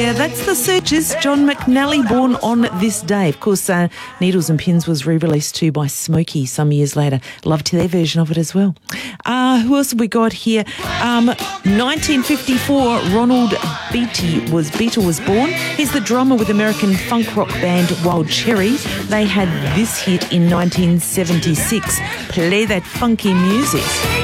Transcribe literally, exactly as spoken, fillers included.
Yeah, that's The Searchers. John McNally, Born on This Day. Of course, uh, Needles and Pins was re-released too by Smokey some years later. Loved their version of it as well. Uh, who else have we got here? Um, nineteen fifty-four, Ronald Beatty was Beatle was born. He's the drummer with American funk rock band Wild Cherry. They had this hit in nineteen seventy-six. Play that funky music.